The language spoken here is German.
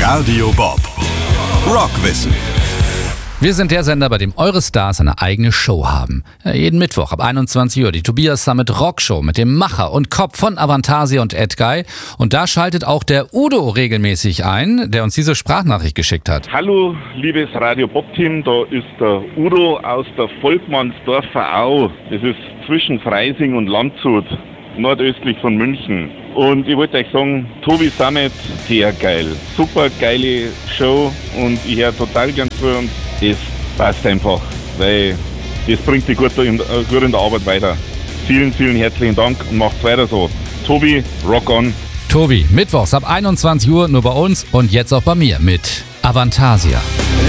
Radio Bob. Rockwissen. Wir sind der Sender, bei dem eure Stars eine eigene Show haben. Jeden Mittwoch ab 21 Uhr die Tobias Summit Rockshow mit dem Macher und Kopf von Avantasia und Edguy. Und da schaltet auch der Udo regelmäßig ein, der uns diese Sprachnachricht geschickt hat. Hallo, liebes Radio Bob-Team, da ist der Udo aus der Volkmannsdorfer Au. Das ist zwischen Freising und Landshut, nordöstlich von München. Und ich wollte euch sagen, Tobi Summit, sehr geil. Super geile Show und ich höre total gern zu und das passt einfach, weil das bringt dich gut in der Arbeit weiter. Vielen, vielen herzlichen Dank und macht's weiter so. Tobi, rock on. Tobi, mittwochs ab 21 Uhr nur bei uns und jetzt auch bei mir mit Avantasia.